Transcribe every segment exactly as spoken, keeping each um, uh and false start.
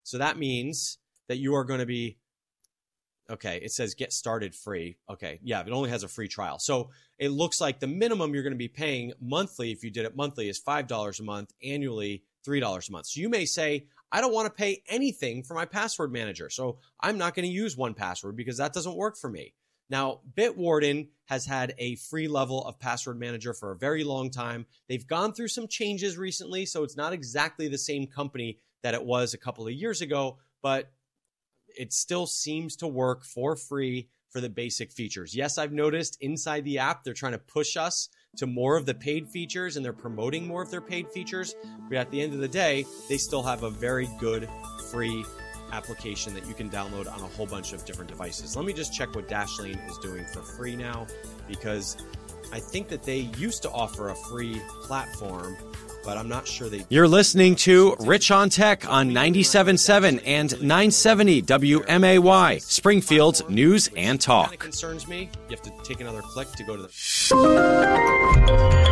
So that means that you are going to be, okay, it says get started free. Okay, yeah, it only has a free trial. So it looks like the minimum you're going to be paying monthly, if you did it monthly, is five dollars a month, annually three dollars a month. So you may say, I don't want to pay anything for my password manager, so I'm not going to use one Password because that doesn't work for me. Now, Bitwarden has had a free level of password manager for a very long time. They've gone through some changes recently, so it's not exactly the same company that it was a couple of years ago, but it still seems to work for free for the basic features. Yes, I've noticed inside the app, they're trying to push us to more of the paid features and they're promoting more of their paid features. But at the end of the day, they still have a very good free application that you can download on a whole bunch of different devices. Let me just check what Dashlane is doing for free now, because I think that they used to offer a free platform, but I'm not sure they... You're listening to Rich on Tech on ninety-seven point seven and nine seventy W M A Y, Springfield's news and talk. Kind of concerns me. You have to take another click to go to the...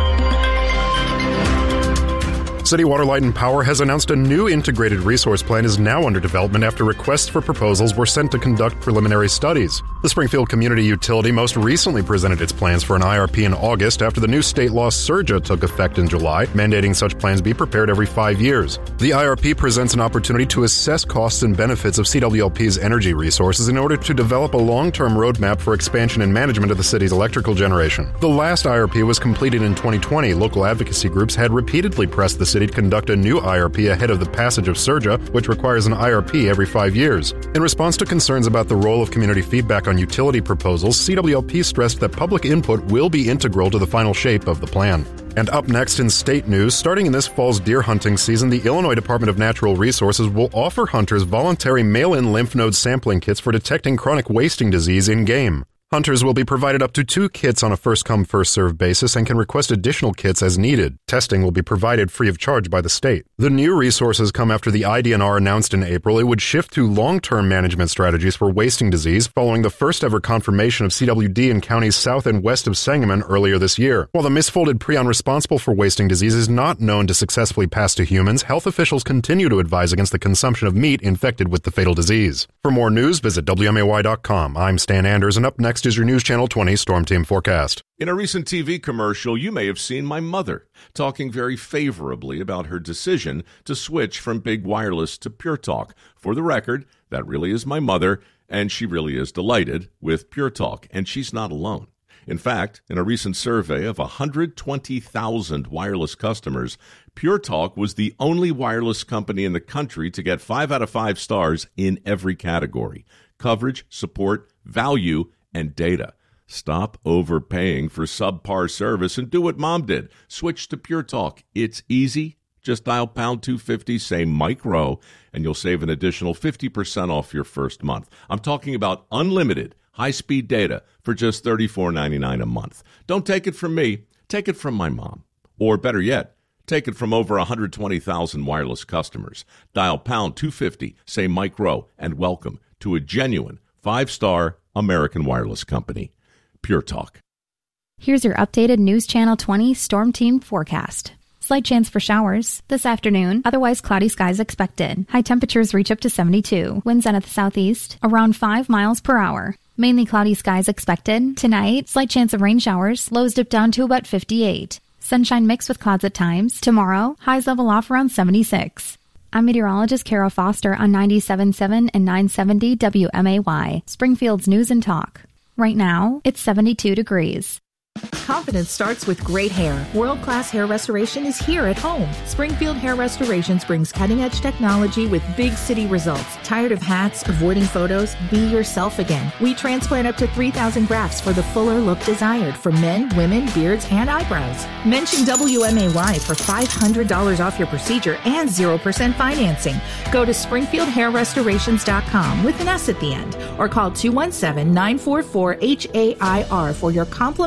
City Water, Light and Power has announced a new integrated resource plan is now under development after requests for proposals were sent to conduct preliminary studies. The Springfield Community Utility most recently presented its plans for an I R P in August after the new state law SURJA took effect in July, mandating such plans be prepared every five years. The I R P presents an opportunity to assess costs and benefits of C W L P's energy resources in order to develop a long-term roadmap for expansion and management of the city's electrical generation. The last I R P was completed in twenty twenty. Local advocacy groups had repeatedly pressed the city to conduct a new I R P ahead of the passage of SURJA, which requires an I R P every five years. In response to concerns about the role of community feedback on utility proposals, C W L P stressed that public input will be integral to the final shape of the plan. And up next in state news, starting in this fall's deer hunting season, the Illinois Department of Natural Resources will offer hunters voluntary mail-in lymph node sampling kits for detecting chronic wasting disease in game. Hunters will be provided up to two kits on a first-come, first-served basis and can request additional kits as needed. Testing will be provided free of charge by the state. The new resources come after the I D N R announced in April it would shift to long-term management strategies for wasting disease following the first-ever confirmation of C W D in counties south and west of Sangamon earlier this year. While the misfolded prion responsible for wasting disease is not known to successfully pass to humans, health officials continue to advise against the consumption of meat infected with the fatal disease. For more news, visit W M A Y dot com. I'm Stan Anders, and up next is your News Channel twenty Storm Team forecast. In a recent T V commercial, you may have seen my mother talking very favorably about her decision to switch from Big Wireless to Pure Talk. For the record, that really is my mother, and she really is delighted with Pure Talk, and she's not alone. In fact, in a recent survey of one hundred twenty thousand wireless customers, Pure Talk was the only wireless company in the country to get five out of five stars in every category: coverage, support, value, and data. Stop overpaying for subpar service and do what Mom did. Switch to Pure Talk. It's easy. Just dial pound two fifty, say Mike Rowe, and you'll save an additional fifty percent off your first month. I'm talking about unlimited high-speed data for just thirty-four ninety-nine a month. Don't take it from me. Take it from my mom. Or better yet, take it from over one hundred twenty thousand wireless customers. Dial pound two fifty, say Mike Rowe, and welcome to a genuine five-star American wireless company. Pure Talk. Here's your updated News Channel twenty Storm Team forecast. Slight chance for showers this afternoon. Otherwise, cloudy skies expected. High temperatures reach up to seventy-two. Winds out of the southeast, around five miles per hour. Mainly cloudy skies expected. Tonight, slight chance of rain showers. Lows dip down to about fifty-eight. Sunshine mixed with clouds at times. Tomorrow, highs level off around seventy-six. I'm meteorologist Kara Foster on ninety-seven point seven and nine seventy W M A Y, Springfield's News and Talk. Right now, it's seventy-two degrees. Confidence starts with great hair. World-class hair restoration is here at home. Springfield Hair Restorations brings cutting-edge technology with big city results. Tired of hats, avoiding photos? Be yourself again. We transplant up to three thousand grafts for the fuller look desired for men, women, beards, and eyebrows. Mention W M A Y for five hundred dollars off your procedure and zero percent financing. Go to springfield hair restorations dot com with an S at the end or call two one seven, nine four four, H A I R for your complimentary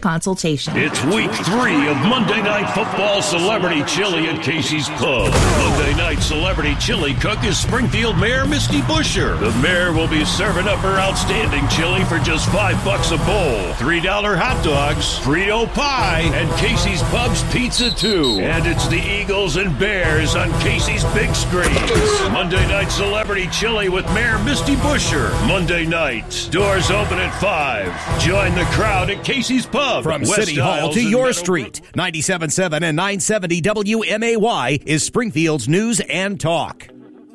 consultation. It's week three of Monday Night Football Celebrity Chili at Casey's Pub. Monday Night Celebrity Chili cook is Springfield Mayor Misty Buscher. The mayor will be serving up her outstanding chili for just five bucks a bowl. Three dollar hot dogs, Frito pie, and Casey's Pub's pizza too. And it's the Eagles and Bears on Casey's big screens. Monday Night Celebrity Chili with Mayor Misty Buscher. Monday night. Doors open at five. Join the crowd at Casey's Pub. From West City Hall Isles to and your Meadow street, ninety-seven point seven and nine seventy W M A Y is Springfield's News and Talk.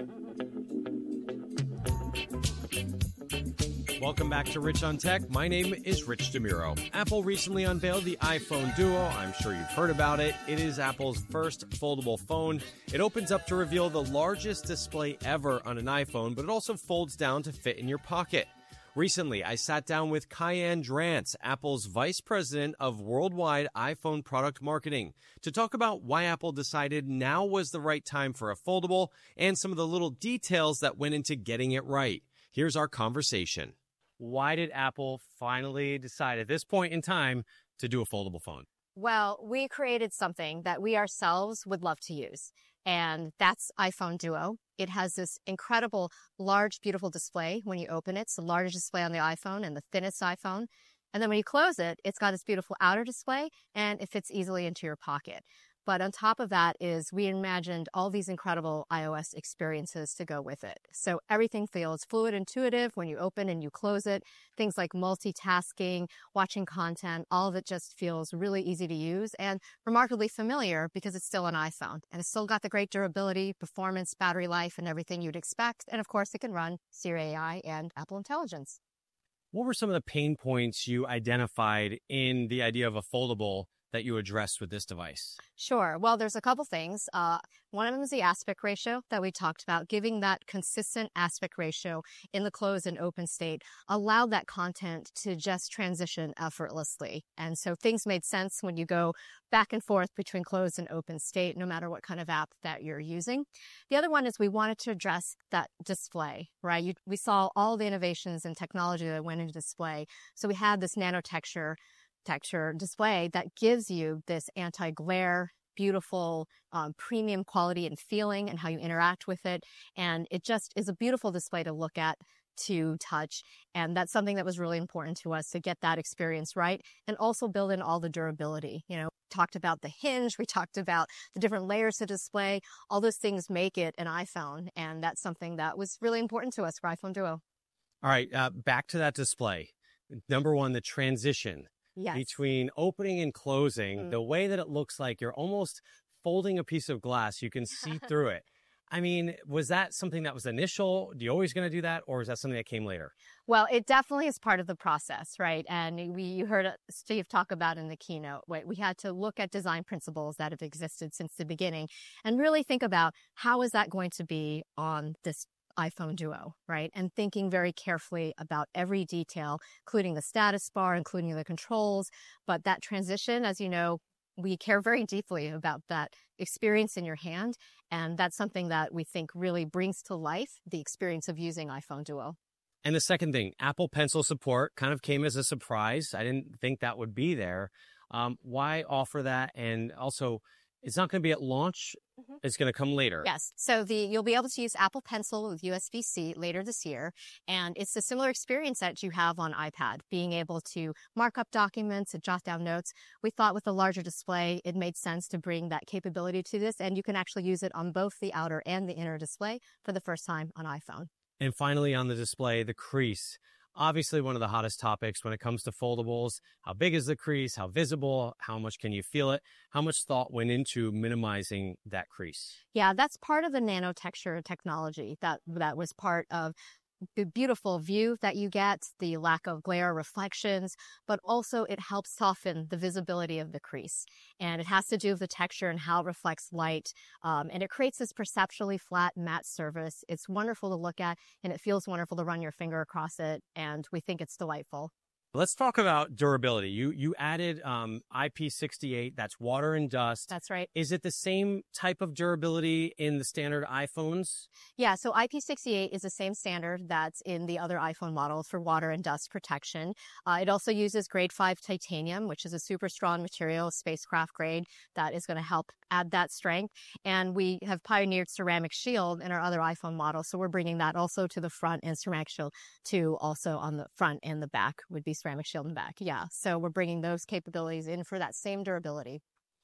Welcome back to Rich on Tech. My name is Rich DeMuro. Apple recently unveiled the iPhone Duo. I'm sure you've heard about it. It is Apple's first foldable phone. It opens up to reveal the largest display ever on an iPhone, but it also folds down to fit in your pocket. Recently, I sat down with Kyan Drance, Apple's Vice President of Worldwide iPhone Product Marketing, to talk about why Apple decided now was the right time for a foldable and some of the little details that went into getting it right. Here's our conversation. Why did Apple finally decide at this point in time to do a foldable phone? Well, we created something that we ourselves would love to use, and that's iPhone Duo. It has this incredible, large, beautiful display when you open it. It's the largest display on the iPhone and the thinnest iPhone. And then when you close it, it's got this beautiful outer display, and it fits easily into your pocket. But on top of that is we imagined all these incredible iOS experiences to go with it. So everything feels fluid, intuitive when you open and you close it. Things like multitasking, watching content, all of it just feels really easy to use and remarkably familiar because it's still an iPhone. And it's still got the great durability, performance, battery life, and everything you'd expect. And of course, it can run Siri A I and Apple Intelligence. What were some of the pain points you identified in the idea of a foldable that you addressed with this device? Sure. Well, there's a couple things. Uh, one of them is the aspect ratio that we talked about. Giving that consistent aspect ratio in the closed and open state allowed that content to just transition effortlessly. And so things made sense when you go back and forth between closed and open state, no matter what kind of app that you're using. The other one is we wanted to address that display, right? You, we saw all the innovations and technology that went into display. So we had this nanotexture texture display that gives you this anti-glare, beautiful, um, premium quality and feeling and how you interact with it. And it just is a beautiful display to look at, to touch. And that's something that was really important to us to get that experience right and also build in all the durability. You know, we talked about the hinge, we talked about the different layers to display. All those things make it an iPhone. And that's something that was really important to us for iPhone Duo. All right, uh, back to that display. Number one, the transition. Yes. Between opening and closing, mm. the way that it looks like you're almost folding a piece of glass, you can see through it. I mean, was that something that was initial? Are you always going to do that? Or is that something that came later? Well, it definitely is part of the process, right? And we you heard Steve talk about in the keynote, right? We had to look at design principles that have existed since the beginning and really think about how is that going to be on this iPhone Duo, right? And thinking very carefully about every detail, including the status bar, including the controls. But that transition, as you know, we care very deeply about that experience in your hand. And that's something that we think really brings to life the experience of using iPhone Duo. And the second thing, Apple Pencil support kind of came as a surprise. I didn't think that would be there. Um, why offer that? And also, it's not going to be at launch. Mm-hmm. It's going to come later. Yes. So the you'll be able to use Apple Pencil with U S B C later this year. And it's a similar experience that you have on iPad, being able to mark up documents and jot down notes. We thought with a larger display, it made sense to bring that capability to this. And you can actually use it on both the outer and the inner display for the first time on iPhone. And finally, on the display, the crease. Obviously, one of the hottest topics when it comes to foldables. How big is the crease? How visible? How much can you feel it? How much thought went into minimizing that crease? Yeah, that's part of the nanotexture technology that that was part of the beautiful view that you get, the lack of glare reflections, but also it helps soften the visibility of the crease. And it has to do with the texture and how it reflects light. Um, and it creates this perceptually flat matte surface. It's wonderful to look at, and it feels wonderful to run your finger across it. And we think it's delightful. Let's talk about durability. You you added um, I P sixty-eight. That's water and dust. That's right. Is it the same type of durability in the standard iPhones? Yeah, so I P sixty-eight is the same standard that's in the other iPhone models for water and dust protection. Uh, it also uses grade five titanium, which is a super strong material, spacecraft grade, that is going to help add that strength. And we have pioneered ceramic shield in our other iPhone models, so we're bringing that also to the front, and ceramic shield too also on the front and the back would be ceramic shield and back. Yeah, so we're bringing those capabilities in for that same durability.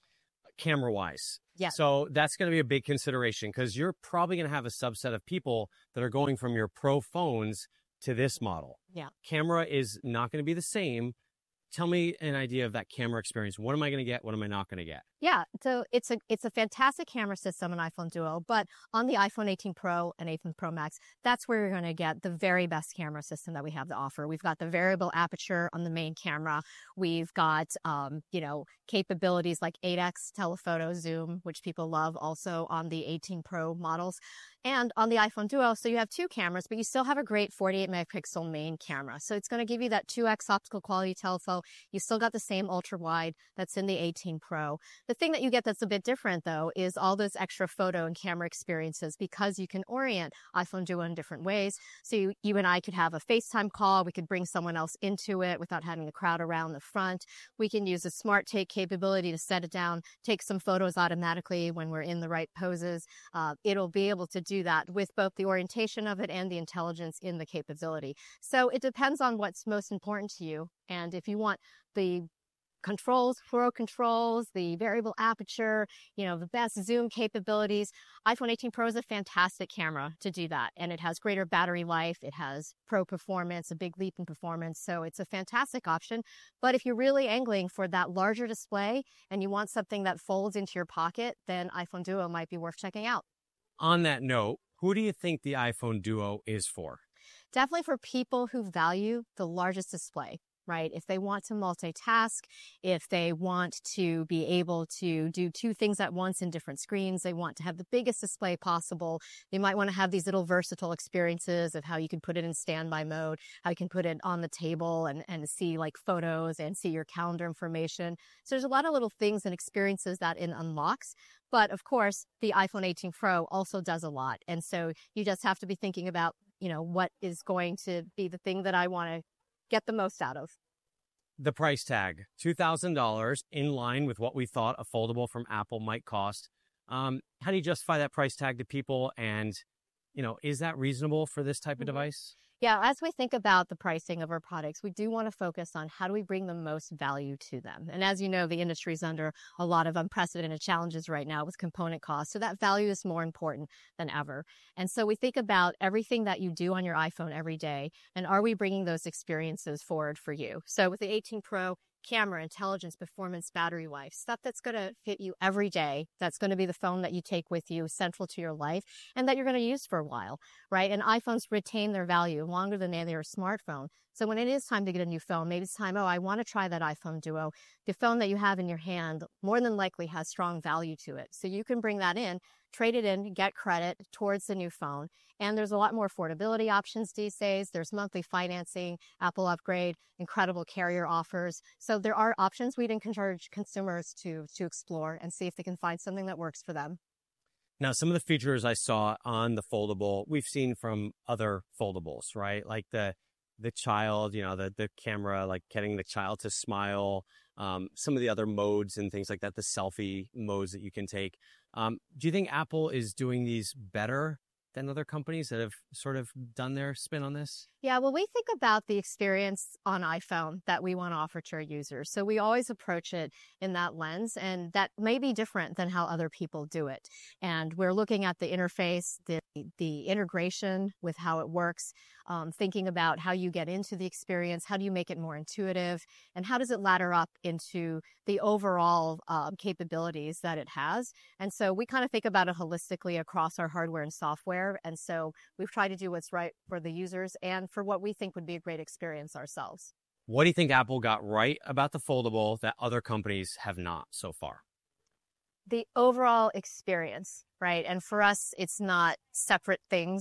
Camera wise. Yeah. So that's going to be a big consideration, because you're probably going to have a subset of people that are going from your Pro phones to this model. Yeah. Camera is not going to be the same. Tell me an idea of that camera experience. What am I going to get? What am I not going to get? Yeah, so it's a it's a fantastic camera system in iPhone Duo, but on the iPhone eighteen Pro and eighteen Pro Max, that's where you're going to get the very best camera system that we have to offer. We've got the variable aperture on the main camera. We've got, um, you know, capabilities like eight X telephoto zoom, which people love, also on the eighteen Pro models. And on the iPhone Duo, so you have two cameras, but you still have a great forty-eight megapixel main camera. So it's going to give you that two X optical quality telephoto. You still got the same ultra wide that's in the eighteen Pro. The thing that you get that's a bit different, though, is all those extra photo and camera experiences, because you can orient iPhone Duo in different ways. So you, you and I could have a FaceTime call. We could bring someone else into it without having a crowd around the front. We can use a smart take capability to set it down, take some photos automatically when we're in the right poses. Uh, it'll be able to do that with both the orientation of it and the intelligence in the capability. So it depends on what's most important to you. And if you want the controls, Pro controls, the variable aperture, you know, the best zoom capabilities, iPhone eighteen Pro is a fantastic camera to do that. And it has greater battery life. It has Pro performance, a big leap in performance. So it's a fantastic option. But if you're really angling for that larger display and you want something that folds into your pocket, then iPhone Duo might be worth checking out. On that note, who do you think the iPhone Duo is for? Definitely for people who value the largest display. Right? If they want to multitask, if they want to be able to do two things at once in different screens, they want to have the biggest display possible. They might want to have these little versatile experiences of how you can put it in standby mode, how you can put it on the table and, and see like photos and see your calendar information. So there's a lot of little things and experiences that it unlocks. But of course, the iPhone eighteen Pro also does a lot. And so you just have to be thinking about, you know, what is going to be the thing that I want to get the most out of. The price tag, two thousand dollars, in line with what we thought a foldable from Apple might cost. Um, how do you justify that price tag to people? And, you know, is that reasonable for this type of device? Yeah, as we think about the pricing of our products, we do want to focus on how do we bring the most value to them. And as you know, the industry is under a lot of unprecedented challenges right now with component costs. So that value is more important than ever. And so we think about everything that you do on your iPhone every day, and are we bringing those experiences forward for you? So with the eighteen Pro, camera, intelligence, performance, battery life, stuff that's going to fit you every day, that's going to be the phone that you take with you, central to your life, and that you're going to use for a while, right? And iPhones retain their value longer than they are a smartphone. So when it is time to get a new phone, maybe it's time, oh, I want to try that iPhone Duo. The phone that you have in your hand more than likely has strong value to it. So you can bring that in, trade it in, get credit towards the new phone. And there's a lot more affordability options these days. There's monthly financing, Apple Upgrade, incredible carrier offers. So there are options we'd encourage consumers to, to explore and see if they can find something that works for them. Now, some of the features I saw on the foldable, we've seen from other foldables, right? Like the the child, you know, the, the camera, like getting the child to smile, um, some of the other modes and things like that, the selfie modes that you can take. Um, do you think Apple is doing these better than other companies that have sort of done their spin on this? Yeah, well, we think about the experience on iPhone that we want to offer to our users. So we always approach it in that lens, and that may be different than how other people do it. And we're looking at the interface, the the integration with how it works, um, thinking about how you get into the experience, how do you make it more intuitive, and how does it ladder up into the overall uh, capabilities that it has. And so we kind of think about it holistically across our hardware and software. And so we've tried to do what's right for the users and for what we think would be a great experience ourselves. What do you think Apple got right about the foldable that other companies have not so far? The overall experience, right? And for us, it's not separate things.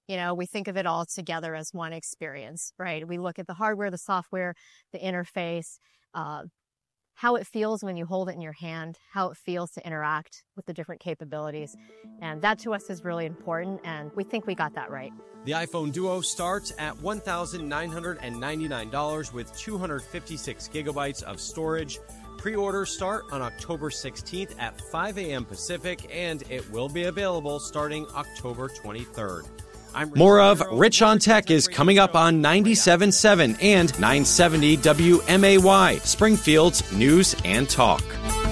You know, we think of it all together as one experience, right? We look at the hardware, the software, the interface, uh, how it feels when you hold it in your hand, how it feels to interact with the different capabilities. And that to us is really important, and we think we got that right. The iPhone Duo starts at one thousand nine hundred ninety-nine dollars with two hundred fifty-six gigabytes of storage. Pre-orders start on October sixteenth at five a.m. Pacific, and it will be available starting October twenty-third. I'm More of Rich on Tech is coming up on ninety-seven point seven and nine seventy W M A Y, Springfield's News and Talk.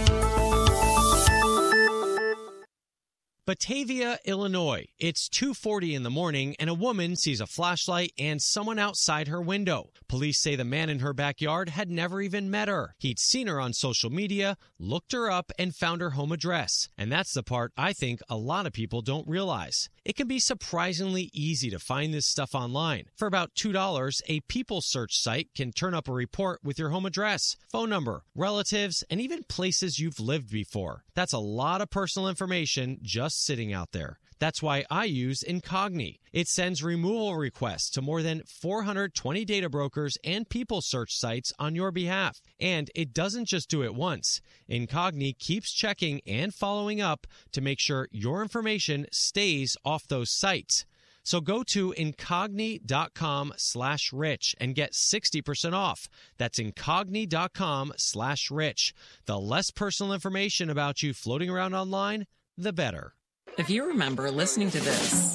Batavia, Illinois. It's two forty in the morning and a woman sees a flashlight and someone outside her window. Police say the man in her backyard had never even met her. He'd seen her on social media, looked her up, and found her home address. And that's the part I think a lot of people don't realize. It can be surprisingly easy to find this stuff online. For about two dollars, a People Search site can turn up a report with your home address, phone number, relatives, and even places you've lived before. That's a lot of personal information just sitting out there. That's why I use Incogni. It sends removal requests to more than four hundred twenty data brokers and People Search sites on your behalf. And it doesn't just do it once. Incogni keeps checking and following up to make sure your information stays off those sites. So go to incogni.com slash rich and get sixty percent off. That's incogni.com slash rich. The less personal information about you floating around online, the better. If you remember listening to this,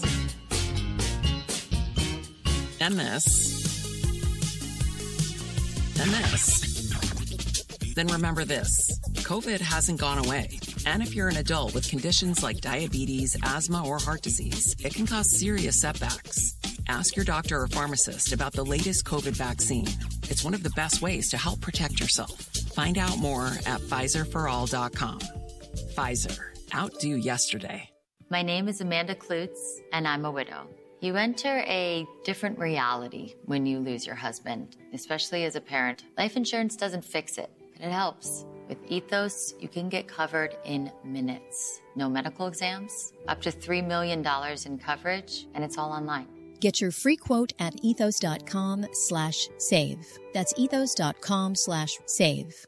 and this, and this, then remember this. COVID hasn't gone away. And if you're an adult with conditions like diabetes, asthma, or heart disease, it can cause serious setbacks. Ask your doctor or pharmacist about the latest COVID vaccine. It's one of the best ways to help protect yourself. Find out more at Pfizer for all dot com. Pfizer. Outdo yesterday. My name is Amanda Klutz, and I'm a widow. You enter a different reality when you lose your husband, especially as a parent. Life insurance doesn't fix it, but it helps. With Ethos, you can get covered in minutes. No medical exams, up to three million dollars in coverage, and it's all online. Get your free quote at ethos.com slash save. That's ethos.com slash save.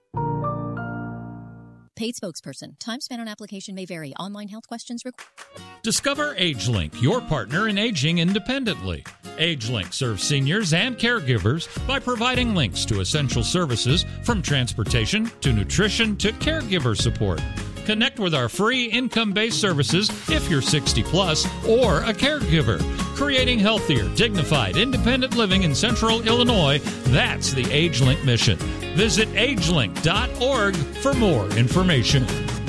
Paid spokesperson. Time spent on application may vary. Online health questions required. Discover AgeLink, your partner in aging independently. AgeLink serves seniors and caregivers by providing links to essential services from transportation to nutrition to caregiver support. Connect with our free income-based services if you're sixty plus or a caregiver. Creating healthier, dignified, independent living in Central Illinois, that's the AgeLink mission. Visit agelink dot org for more information.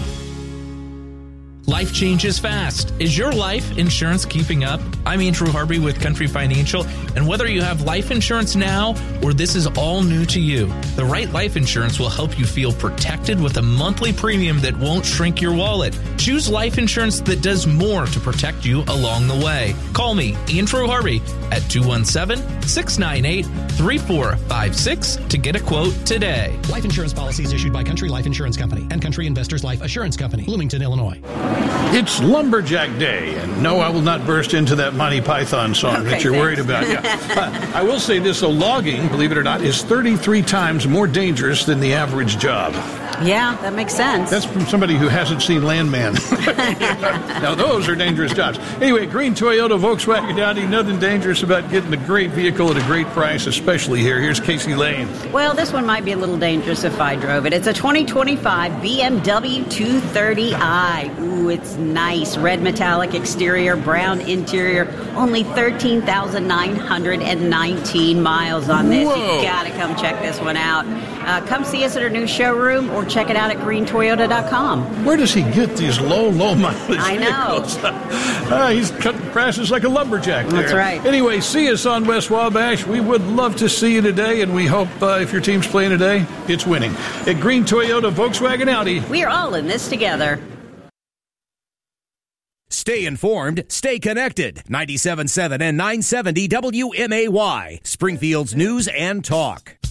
Life changes fast. Is your life insurance keeping up? I'm Andrew Harvey with Country Financial, and whether you have life insurance now or this is all new to you, the right life insurance will help you feel protected with a monthly premium that won't shrink your wallet. Choose life insurance that does more to protect you along the way. Call me, Andrew Harvey, at two one seven, six nine eight, three four five six to get a quote today. Life insurance policies issued by Country Life Insurance Company and Country Investors Life Assurance Company, Bloomington, Illinois. It's Lumberjack Day, and no, I will not burst into that Monty Python song okay, that you're thanks. worried about. Yeah. uh, I will say this, though, logging, believe it or not, is thirty-three times more dangerous than the average job. Yeah, that makes sense. That's from somebody who hasn't seen Landman. Now, those are dangerous jobs. Anyway, green Toyota, Volkswagen Audi, nothing dangerous about getting a great vehicle at a great price, especially here. Here's Casey Lane. Well, this one might be a little dangerous if I drove it. It's a twenty twenty-five B M W two thirty i. Ooh, it's nice. Red metallic exterior, brown interior. Only thirteen thousand nine hundred nineteen miles on this. Whoa. You gotta come check this one out. Uh, come see us at our new showroom or check it out at green toyota dot com. Where does he get these low, low mileage I know. vehicles? uh, he's cutting crashes like a lumberjack there. That's right. Anyway, see us on West Wabash. We would love to see you today, and we hope uh, if your team's playing today, it's winning. At Green Toyota, Volkswagen Audi. We are all in this together. Stay informed, stay connected. ninety-seven point seven and nine seventy W M A Y, Springfield's News and Talk.